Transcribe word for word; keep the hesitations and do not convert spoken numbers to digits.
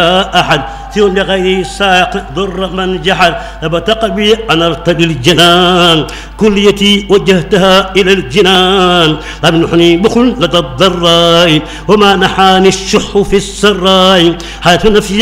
أحد سوى لغير ساق ضر من جحد أبتق بي أن أرتدي الجنان كليتي وجهتها إلى الجنان لم يحني بخل لدى الضراء وما نحاني الشح في السراء حيث نفسي